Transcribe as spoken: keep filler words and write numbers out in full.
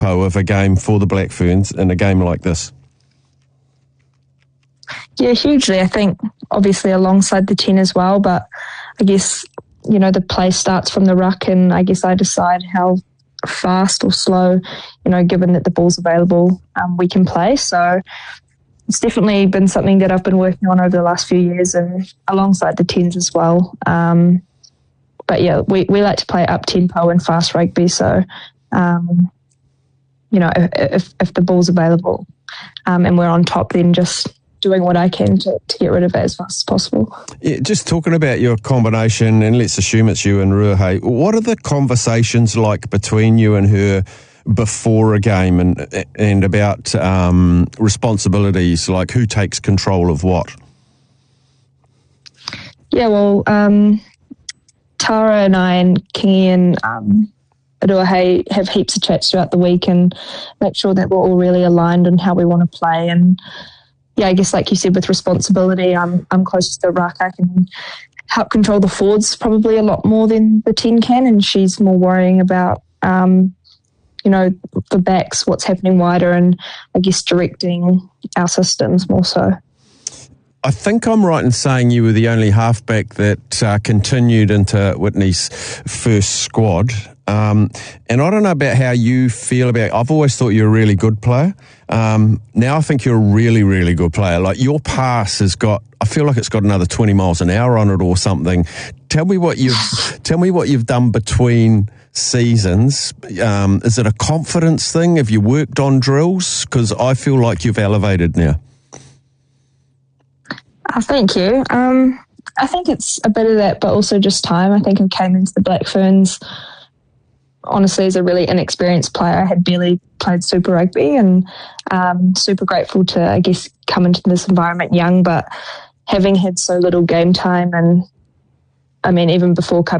of a game for the Black Ferns in a game like this? Yeah, hugely. I think obviously alongside the ten as well, but I guess, you know, the play starts from the ruck, and I guess I decide how fast or slow, you know, given that the ball's available, um, we can play. So it's definitely been something that I've been working on over the last few years, and alongside the tens as well. Um, but yeah, we, we like to play up tempo and fast rugby. So, um, you know, if, if the ball's available um, and we're on top, then just doing what I can to, to get rid of it as fast as possible. Yeah, just talking about your combination, and let's assume it's you and Ruahei, what are the conversations like between you and her before a game, and and about um, responsibilities, like who takes control of what? Yeah, well, um, Tara and I and Kingy and um, Ruahei have heaps of chats throughout the week and make sure that we're all really aligned on how we want to play. And yeah, I guess like you said, with responsibility, I'm I'm close to the ruck. I can help control the forwards probably a lot more than the ten can, and she's more worrying about, um, you know, the backs, what's happening wider, and I guess directing our systems more so. I think I'm right in saying you were the only halfback that uh, continued into Whitney's first squad. Um, and I don't know about how you feel about, I've always thought you're a really good player. Um, now I think you're a really, really good player. Like your pass has got, I feel like it's got another twenty miles an hour on it or something. Tell me what you've, tell me what you've done between seasons. Um, is it a confidence thing? Have you worked on drills? Because I feel like you've elevated now. Uh, thank you. Um, I think it's a bit of that, but also just time. I think I came into the Black Ferns, honestly, as a really inexperienced player. I had barely played Super Rugby, and um, super grateful to, I guess, come into this environment young, but having had so little game time, and I mean, even before coming